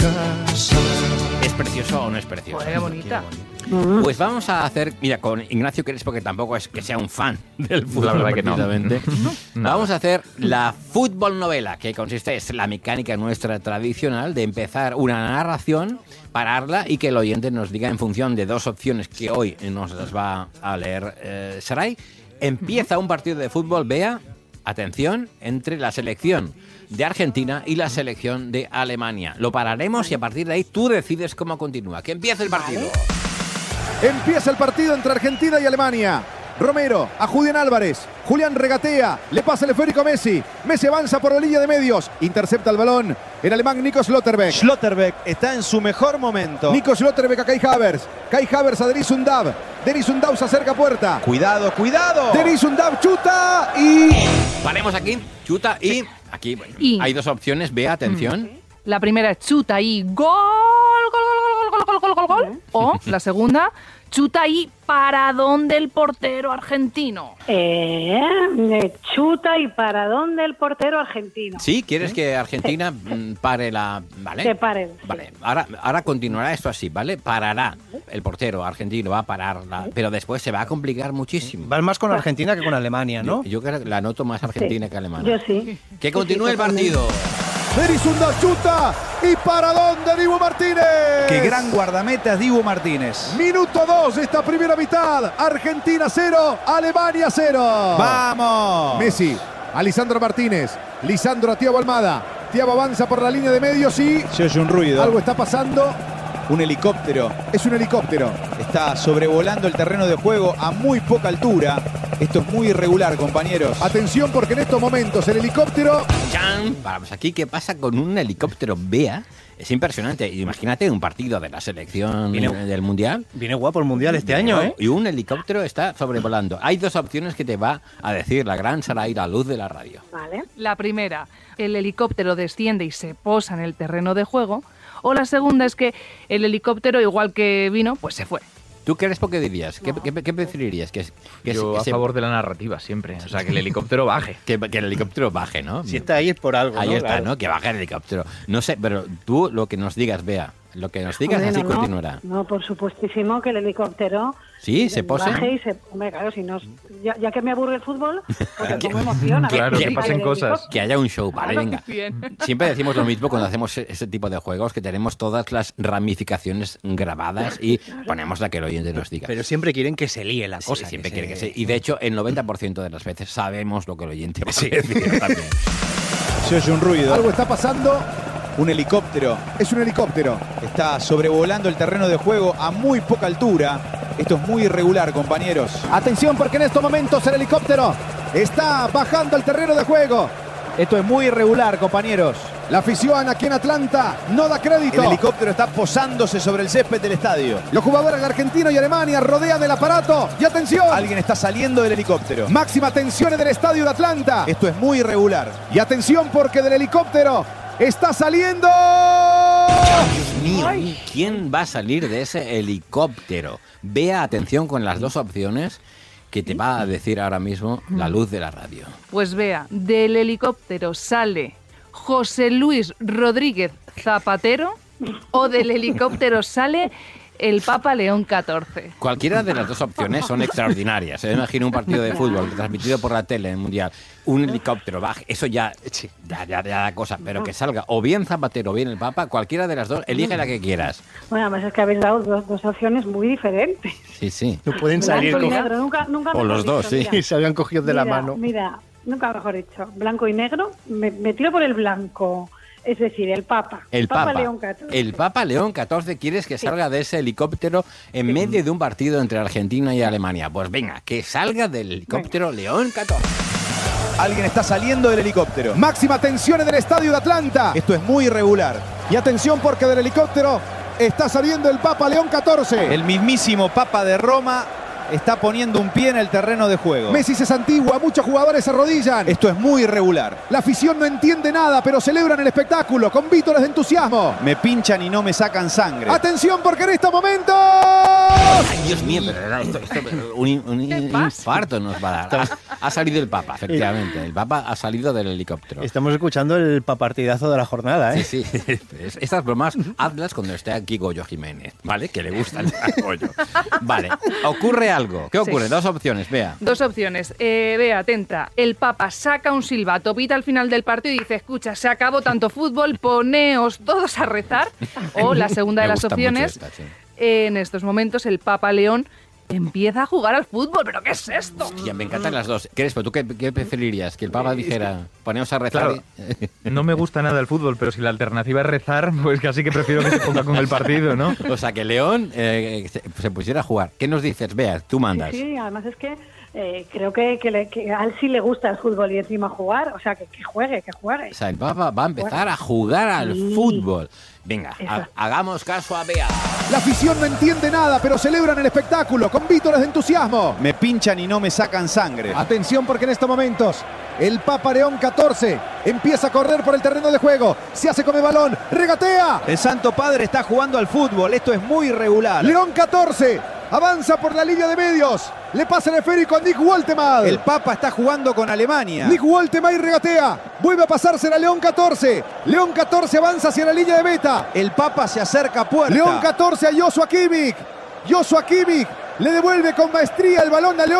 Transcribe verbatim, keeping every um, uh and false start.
casa. ¿Es precioso o no es precioso? Qué bonita. Pues vamos a hacer, mira, con Ignacio Crespo, que tampoco es que sea un fan del fútbol, La verdad que no. precisamente, No. vamos a hacer la fútbol novela, que consiste, es la mecánica nuestra tradicional de empezar una narración, pararla y que el oyente nos diga en función de dos opciones que hoy nos las va a leer eh, Saray. Empieza un partido de fútbol, vea, atención, entre la selección de Argentina y la selección de Alemania. Lo pararemos y a partir de ahí tú decides cómo continúa. Que empiece el partido. Empieza el partido entre Argentina y Alemania. Romero a Julián Álvarez. Julián regatea, le pasa el esférico a Messi. Messi avanza por la línea de medios. Intercepta el balón el alemán Nico Schlotterbeck. Schlotterbeck está en su mejor momento. Nico Schlotterbeck a Kai Havertz. Kai Havertz a Denis Undav. Denis Undav se acerca a puerta. Cuidado, cuidado. Denis Undav chuta y... Paremos aquí, chuta y... Aquí bueno, Y- hay dos opciones, vea, atención. La primera es chuta y gol, gol, gol, gol, gol, gol, gol, gol, gol. O la segunda, chuta y paradón del portero argentino. Eh, chuta y paradón del portero argentino. Sí, ¿quieres que Argentina mm, pare la... ¿Vale? Se pare, sí. Vale, ahora, ahora continuará esto así, ¿vale? Parará el portero argentino, va a pararla, pero después se va a complicar muchísimo. Van más con Argentina que con Alemania, ¿no? Yo, yo creo que la noto más argentina Sí. que alemana. Yo sí. Que continúe el partido. Denis Undav chuta y paradón de Dibu Martínez. Qué gran guardameta Dibu Martínez. Minuto dos de esta primera mitad. Argentina cero, Alemania cero. ¡Vamos! Messi, a Lisandro Martínez. Lisandro a Thiago Almada. Thiago avanza por la línea de medios y... Se oye un ruido. Algo está pasando. Un helicóptero Es un helicóptero. está sobrevolando el terreno de juego a muy poca altura. Esto es muy irregular, compañeros. Atención porque en estos momentos el helicóptero... ¡Chan! Vamos aquí, ¿qué pasa con un helicóptero? Vea, es impresionante. Imagínate un partido de la selección Viene- del Mundial. Viene guapo el Mundial este año, ¿eh? Y un helicóptero está sobrevolando. Hay dos opciones que te va a decir la gran Saray, la luz de la radio. Vale. La primera, el helicóptero desciende y se posa en el terreno de juego. O la segunda es que el helicóptero, igual que vino, pues se fue. ¿Tú qué eres por qué dirías? ¿Qué, qué, qué preferirías? Que, que, Yo que a se- favor de la narrativa siempre. O sea, que el helicóptero baje. que, que el helicóptero baje, ¿no? Si está ahí es por algo, Ahí ¿no? está, Claro. ¿no? Que baje el helicóptero. No sé, pero tú lo que nos digas, vea, lo que nos digas, Hombre, así no, no, continuará. No, por supuestísimo que el helicóptero... ¿Sí? ¿Se pose? baje y se... Hombre, claro, si no... Ya, ya que me aburre el fútbol, pues me pongo emoción. a ver Claro, si que sale pasen el cosas. helicóptero. Que haya un show, vale, venga. Bien. Siempre decimos lo mismo cuando hacemos este tipo de juegos, que tenemos todas las ramificaciones grabadas y ponemos la que el oyente nos diga. Pero siempre quieren que se líe la Sí, cosa. siempre que quiere que se- sí. Y de hecho, el noventa por ciento de las veces sabemos lo que el oyente va a decir también. Se oye un ruido. Algo está pasando. Un helicóptero Es un helicóptero. está sobrevolando el terreno de juego a muy poca altura. Esto es muy irregular, compañeros. Atención porque en estos momentos el helicóptero está bajando al terreno de juego. Esto es muy irregular, compañeros. La afición aquí en Atlanta no da crédito. El helicóptero está posándose sobre el césped del estadio. Los jugadores de Argentina y Alemania rodean el aparato. Y atención, Alguien está saliendo del helicóptero. máxima tensión en el estadio de Atlanta. Esto es muy irregular. Y atención porque del helicóptero está saliendo... Dios mío, ¿quién va a salir de ese helicóptero? Vea, atención con las dos opciones que te va a decir ahora mismo la luz de la radio. Pues vea, del helicóptero sale José Luis Rodríguez Zapatero o del helicóptero sale el Papa León catorce. Cualquiera de las dos opciones son extraordinarias. ¿eh? Imagino un partido de fútbol transmitido por la tele en el Mundial. Un helicóptero baje, eso ya, ya, ya, ya da cosa. Pero que salga o bien Zapatero o bien el Papa, cualquiera de las dos, elige la que quieras. Bueno, además es que habéis dado dos, dos opciones muy diferentes. Sí, sí. No pueden salir Blanco y con... negro, nunca, nunca O mejor los dos, dicho, sí. mira. Y se habían cogido de la Mira, mano. Mira, nunca mejor dicho, blanco y negro, me, me tiro por el blanco. Es decir, el Papa. El Papa, León catorce. el Papa León catorce, ¿quieres que salga de ese helicóptero en medio de un partido entre Argentina y Alemania? Pues venga, que salga del helicóptero León catorce. Alguien está saliendo del helicóptero. Máxima tensión en el estadio de Atlanta. Esto es muy irregular. Y atención porque del helicóptero está saliendo el Papa León catorce. El mismísimo Papa de Roma está poniendo un pie en el terreno de juego. Messi se santigua, muchos jugadores se arrodillan. Esto es muy irregular. La afición no entiende nada, pero celebran el espectáculo con vítores de entusiasmo. Me pinchan y no me sacan sangre. ¡Atención porque en este momento... Ay, Dios mío, pero era esto, esto, un, un ¿Qué pasa? infarto nos va a dar. Ha, ha salido el Papa, efectivamente. El Papa ha salido del helicóptero. Estamos escuchando el papartidazo de la jornada, ¿eh? Sí, sí. Estas bromas, hazlas cuando esté aquí Goyo Jiménez, ¿vale? Que le gusta el Goyo. Vale, ocurre algo. ¿Qué ocurre? Sí. Dos opciones, vea. Dos opciones. Eh, vea, atenta. El Papa saca un silbato, pita al final del partido y dice, escucha, se acabó tanto fútbol, poneos todos a rezar. O la segunda de Me las gusta opciones, mucho esta, sí. en estos momentos el Papa León empieza a jugar al fútbol. ¿Pero qué es esto? Ya, me encantan las dos. Crespo, ¿tú qué, qué preferirías? ¿Que el Papa dijera, poneos a rezar? Claro, no me gusta nada el fútbol, pero si la alternativa es rezar, pues casi que prefiero que se ponga con el partido, ¿no? O sea, que León eh, se, se pusiera a jugar. ¿Qué nos dices? Vea, tú mandas. Sí, sí, además es que eh, creo que, que, le- que a él sí le gusta el fútbol y encima jugar, o sea, que, que juegue, que juegue. O sea, el Papa va a empezar a jugar al Sí. fútbol. Venga, Eso. ha- hagamos caso a Bea. La afición no entiende nada, pero celebran el espectáculo con vítores de entusiasmo. Me pinchan y no me sacan sangre. Atención porque en estos momentos el Papa León catorce empieza a correr por el terreno de juego. Se hace con el balón, regatea. El Santo Padre está jugando al fútbol. Esto es muy irregular. León catorce avanza por la línea de medios. Le pasa el esférico a Nick Woltemade. El Papa está jugando con Alemania. Nick Woltemade regatea. Vuelve a pasársela a León catorce. León catorce avanza hacia la línea de meta. El Papa se acerca a puerta. León catorce a Joshua Kimmich. Joshua Kimmich le devuelve con maestría el balón a León